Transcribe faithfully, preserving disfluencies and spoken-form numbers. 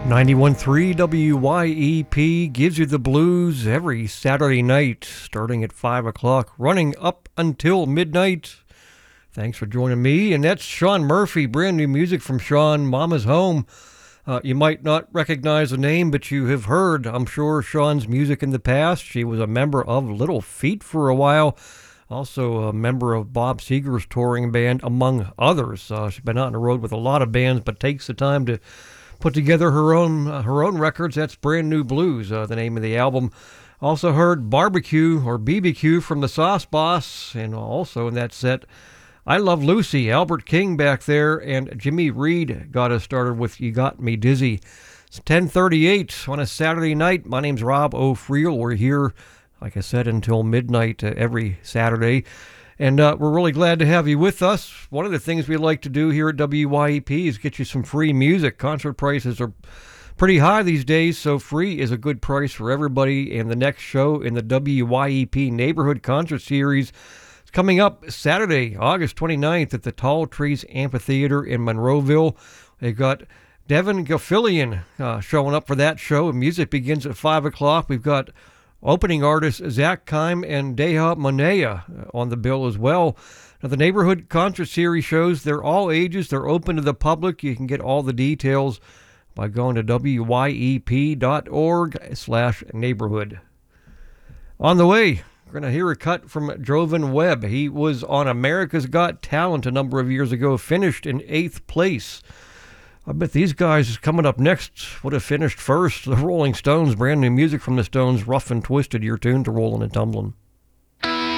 ninety-one point three W Y E P gives you the blues every Saturday night, starting at five o'clock, running up until midnight. Thanks for joining me, and that's Sean Murphy, brand new music from Sean, Mama's Home. Uh, you might not recognize the name, but you have heard, I'm sure, Sean's music in the past. She was a member of Little Feat for a while, also a member of Bob Seger's touring band, among others. Uh, she's been out on the road with a lot of bands, but takes the time to put together her own uh, her own records. That's Brand New Blues, uh, the name of the album. Also heard Barbecue or B B Q from the Sauce Boss, and also in that set, I Love Lucy, Albert King back there, and Jimmy Reed got us started with You Got Me Dizzy. It's ten thirty-eight on a Saturday night. My name's Rob O'Friel. We're here, like I said, until midnight uh, every Saturday. And uh, we're really glad to have you with us. One of the things we like to do here at W Y E P is get you some free music. Concert prices are pretty high these days, so free is a good price for everybody. And the next show in the W Y E P Neighborhood Concert Series is coming up Saturday, August twenty-ninth at the Tall Trees Amphitheater in Monroeville. They've got Devin Gaffilian uh, showing up for that show. Music begins at five o'clock. We've got opening artists Zach Kime and Deha Monea on the bill as well. Now, the Neighborhood Concert Series shows, they're all ages. They're open to the public. You can get all the details by going to W Y E P dot org slash neighborhood. On the way, we're going to hear a cut from Jovan Webb. He was on America's Got Talent a number of years ago, finished in eighth place. I bet these guys coming up next would have finished first. The Rolling Stones, brand new music from the Stones, Rough and Twisted, your tune to Rollin' and Tumblin'.